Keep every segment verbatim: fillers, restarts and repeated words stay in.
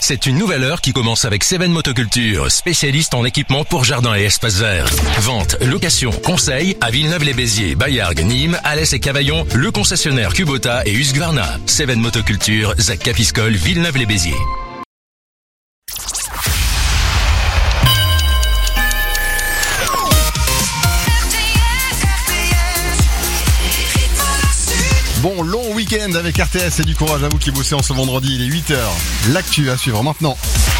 C'est une nouvelle heure qui commence avec Seven Motoculture, spécialiste en équipement pour jardin et espaces verts. Vente, location, conseil à Villeneuve-les-Béziers, Bayargues, Nîmes, Alès et Cavaillon, le concessionnaire Kubota et Husqvarna. Seven Motoculture, Zac Capiscol, Villeneuve-les-Béziers. Bon, long week-end avec R T S et du courage à vous qui bossez en ce vendredi, il est huit heures. L'actu à suivre maintenant.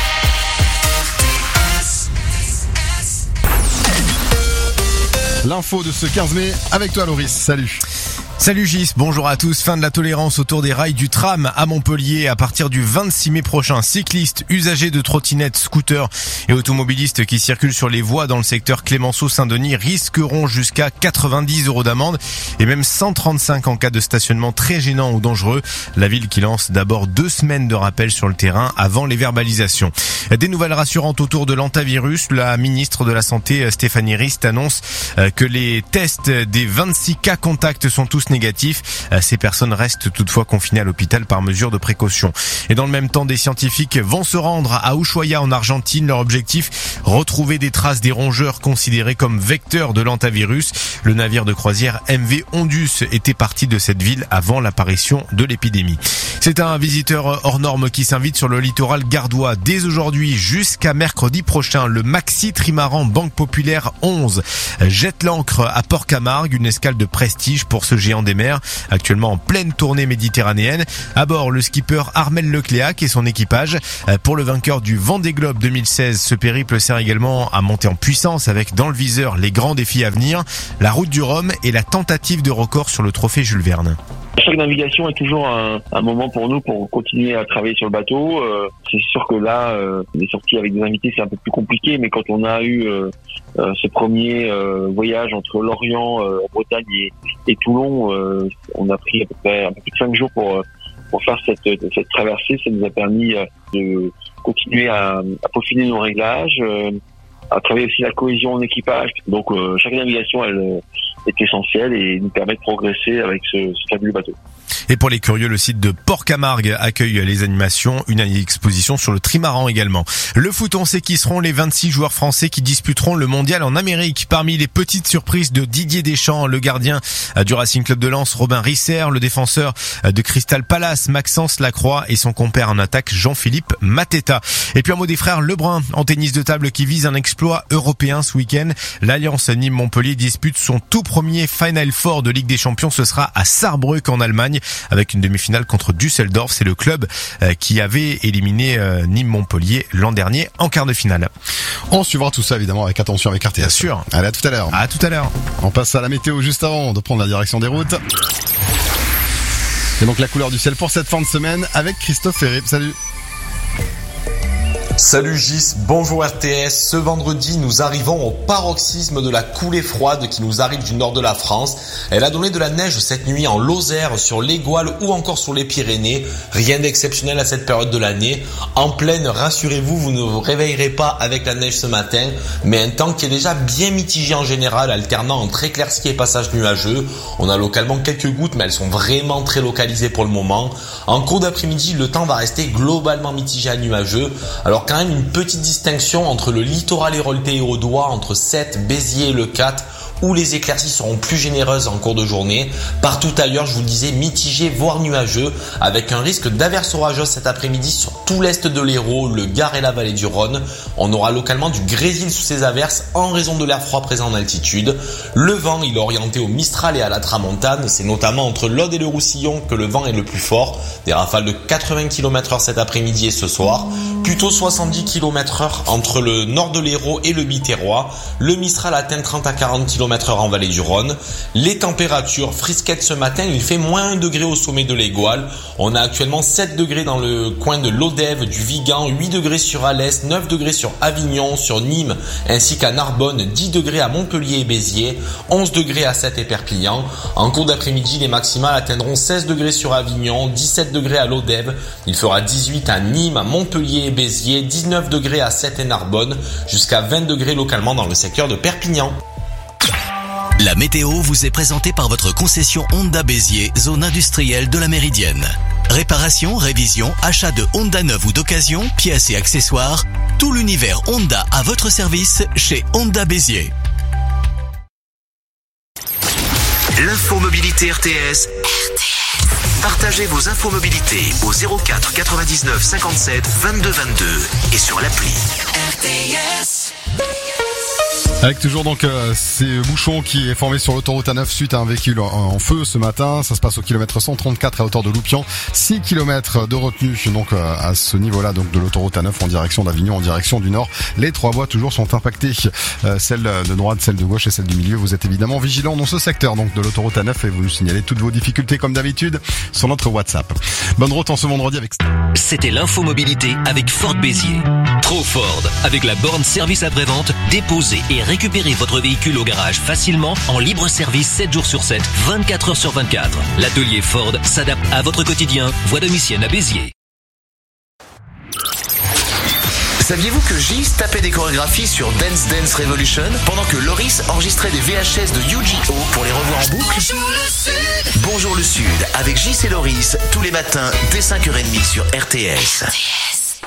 L'info de ce quinze mai avec toi Loris, salut. Salut Gis, bonjour à tous. Fin de la tolérance autour des rails du tram à Montpellier à partir du vingt-six mai prochain. Cyclistes, usagers de trottinettes, scooters et automobilistes qui circulent sur les voies dans le secteur Clémenceau-Saint-Denis risqueront jusqu'à quatre-vingt-dix euros d'amende et même cent trente-cinq en cas de stationnement très gênant ou dangereux. La ville qui lance d'abord deux semaines de rappel sur le terrain avant les verbalisations. Des nouvelles rassurantes autour de l'antavirus. La ministre de la Santé, Stéphanie Rist, annonce que les tests des vingt-six cas contacts sont tous négatifs. Ces personnes restent toutefois confinées à l'hôpital par mesure de précaution. Et dans le même temps, des scientifiques vont se rendre à Ushuaia en Argentine. Leur objectif, retrouver des traces des rongeurs considérés comme vecteurs de l'antavirus. Le navire de croisière M V Ondus était parti de cette ville avant l'apparition de l'épidémie. C'est un visiteur hors norme qui s'invite sur le littoral gardois. Dès aujourd'hui jusqu'à mercredi prochain, le Maxi Trimaran Banque Populaire onze jette l'ancre à Port-Camargue, une escale de prestige pour ce géant des mers, actuellement en pleine tournée méditerranéenne. À bord, le skipper Armel Lecléac et son équipage. Pour le vainqueur du Vendée Globe deux mille seize, ce périple sert également à monter en puissance avec dans le viseur les grands défis à venir, la route du Rhum et la tentative de record sur le trophée Jules Verne. Chaque navigation est toujours un, un moment pour nous pour continuer à travailler sur le bateau. Euh, c'est sûr que là, euh, les sorties avec des invités, c'est un peu plus compliqué, mais quand on a eu euh, euh, ce premier euh, voyage entre Lorient, euh, en Bretagne et, et Toulon, euh, on a pris à peu près un peu plus de cinq jours pour pour faire cette, cette traversée. Ça nous a permis euh, de continuer à, à peaufiner nos réglages, euh, à travailler aussi la cohésion en équipage. Donc euh, chaque navigation, elle est essentielle et nous permet de progresser avec ce, ce fabuleux bateau. Et pour les curieux, le site de Port-Camargue accueille les animations, une exposition sur le trimaran également. Le foot, on sait qui seront les vingt-six joueurs français qui disputeront le mondial en Amérique. Parmi les petites surprises de Didier Deschamps, le gardien du Racing Club de Lens, Robin Risser, le défenseur de Crystal Palace, Maxence Lacroix et son compère en attaque, Jean-Philippe Mateta. Et puis un mot des frères Lebrun en tennis de table qui vise un exploit européen ce week-end. L'Alliance Nîmes-Montpellier dispute son tout premier Final Four de Ligue des Champions. Ce sera à Saarbrück en Allemagne, avec une demi-finale contre Düsseldorf. C'est le club qui avait éliminé Nîmes-Montpellier l'an dernier en quart de finale. On suivra tout ça évidemment avec attention avec R T S. Bien sûr. Allez, à tout à l'heure. À tout à l'heure. On passe à la météo juste avant de prendre la direction des routes. C'est donc la couleur du ciel pour cette fin de semaine avec Christophe Ferré. Salut. Salut Gis, bonjour R T S. Ce vendredi, nous arrivons au paroxysme de la coulée froide qui nous arrive du nord de la France. Elle a donné de la neige cette nuit en Lozère, sur l'Égoile ou encore sur les Pyrénées. Rien d'exceptionnel à cette période de l'année. En plaine, rassurez-vous, vous ne vous réveillerez pas avec la neige ce matin, mais un temps qui est déjà bien mitigé en général, alternant entre éclaircies et passages nuageux. On a localement quelques gouttes, mais elles sont vraiment très localisées pour le moment. En cours d'après-midi, le temps va rester globalement mitigé à nuageux. Alors quand même une petite distinction entre le littoral héroltais et audois, entre Sète, Béziers et le Cat, où les éclaircies seront plus généreuses en cours de journée. Partout ailleurs, je vous le disais, mitigé voire nuageux, avec un risque d'averses orageuses cet après-midi sur tout l'est de l'Hérault, le Gard et la vallée du Rhône. On aura localement du grésil sous ces averses en raison de l'air froid présent en altitude. Le vent, il est orienté au Mistral et à la Tramontane. C'est notamment entre l'Aude et le Roussillon que le vent est le plus fort. Des rafales de quatre-vingts kilomètres heure cet après-midi et ce soir. Plutôt soixante-dix kilomètres heure entre le nord de l'Hérault et le Biterrois. Le Mistral atteint trente à quarante kilomètres heure en vallée du Rhône. Les températures frisquettes ce matin, il fait moins un degré au sommet de l'Égoile. On a actuellement sept degrés dans le coin de l'Odève, du Vigan, huit degrés sur Alès, neuf degrés sur Avignon, sur Nîmes, ainsi qu'à Narbonne, dix degrés à Montpellier et Béziers, onze degrés à Sète et Perpignan. En cours d'après-midi, les maximales atteindront seize degrés sur Avignon, dix-sept degrés à l'Odève. Il fera dix-huit à Nîmes, à Montpellier et Béziers, dix-neuf degrés à Sète et Narbonne, jusqu'à vingt degrés localement dans le secteur de Perpignan. La météo vous est présentée par votre concession Honda Béziers, zone industrielle de la Méridienne. Réparation, révision, achat de Honda neuve ou d'occasion, pièces et accessoires, tout l'univers Honda à votre service chez Honda Béziers. L'infomobilité R T S. R T S. Partagez vos infomobilités au zéro quatre quatre-vingt-dix-neuf cinquante-sept vingt-deux vingt-deux et sur l'appli. R T S. Avec toujours donc euh, ces bouchons qui est formé sur l'autoroute A neuf suite à un véhicule en, en feu ce matin. Ça se passe au kilomètre cent trente-quatre à hauteur de Loupian. six kilomètres de retenue donc euh, à ce niveau-là donc de l'autoroute A neuf en direction d'Avignon, en direction du nord. Les trois voies toujours sont impactées. Euh, celle de droite, celle de gauche et celle du milieu. Vous êtes évidemment vigilants dans ce secteur donc de l'autoroute A neuf et vous nous signalez toutes vos difficultés comme d'habitude sur notre WhatsApp. Bonne route en ce vendredi avec... C'était l'infomobilité avec Ford Béziers. Trop Ford. Avec la borne service après-vente, déposez et récupérez votre véhicule au garage facilement en libre service sept jours sur sept, vingt-quatre heures sur vingt-quatre. L'atelier Ford s'adapte à votre quotidien. Voie domicienne à Béziers. Saviez-vous que Gis tapait des chorégraphies sur Dance Dance Revolution pendant que Loris enregistrait des V H S de Yu Gi Oh pour les revoir en boucle? Bonjour le Sud. Bonjour le Sud avec Gis et Loris tous les matins dès cinq heures trente sur R T S. R T S.